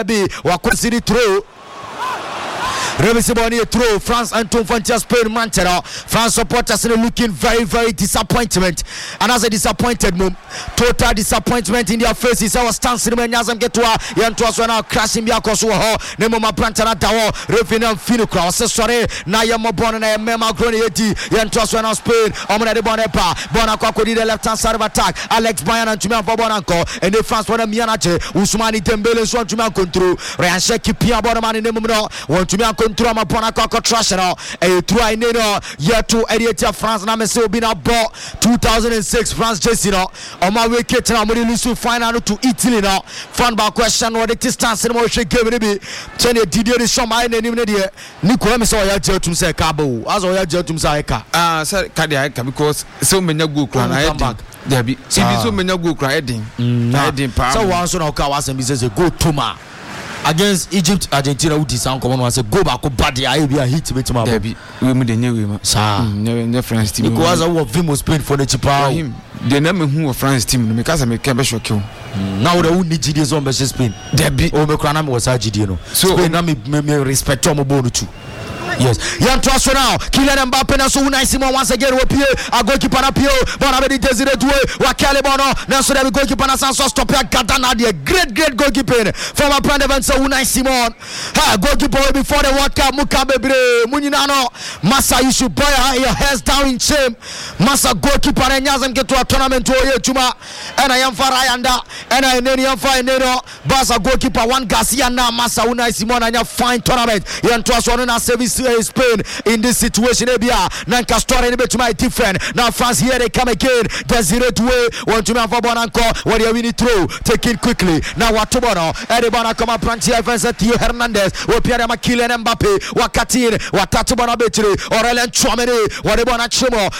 be wakosiri throw. Revisiboni throw. France Antoine Fontaine Spain Manchester. France supporters looking very, very disappointment. And as a disappointed move, total disappointment in their faces. I was standing when Yazam get to Yantuas now crashing Biakosu ho. Nemo ma Brantana Dawo. Refinam Finukra. I say sorry. Na Yamo Bon and I Mema Groni Yantuas now Spain. Omana de Bonepa. Bonako did the left hand side of attack. Alex Bayan and Tuman for Bonanko. And the France one Mianache. Usmani Dembele Swan Tuman control. Ryan Sheki Pia Bonaman in the Muno. Want to me control my Bonako trash now. A try Nino. Year 2 Editia France. Na Messi Obina bought 2006 France Jessino. On my way Kate now. Mudi Lusu final to Italy now. Fan by question what the distance in motion gave it be. Tell Didier Deschamps I name the Nico Emerson ya Jeltum say Cabo. As all ya Jeltum say Ka. Sir Kadiaka because so many good clan I back. There be so many good crying. So once on our Kawas and says a good Tuma. Against Egypt, Argentina, who did sound common was a go back body. I will be a hit with my baby. We made a new never France team. Because I was Vimos playing for the Chipa. Him, the name who France team because I make a special kill. Now the only GDS on versus Spain. Debbie Omicron was Argentina. So me respect Tomo Bonuchu. Yes, Yan transfer now. Kylian Mbappe na so nice once again. Wopie a goalkeeper na pio. Bona be Desire Doué. Wakale Bono. Na so the goalkeeper na sanso stop ya Gadana the great goalkeeper. Former Prime Event so nice Simon. Ha goalkeeper before the World Cup Mukabebre. Muninano. Massa you should boy your hands down in shame. Massa goalkeeper na nyazam get to a tournament to ye chuma. And I am Farayanda. And I neni am fine neno. Basa goalkeeper one Garcia na Massa unai Simon and your fine tournament. Yan transfer na service Spain in this situation. Nanka story to my different. Now France here they come again. Desire Doué want to me for Bonanko. What you need through. Take it quickly. Now what tomorrow? Everybody come up Pranti Evans Theo Hernandez. Pierre Kylian Mbappe. Wakatin. Watatu Bonabetri. Aurelien Tchouameni. What Chimo.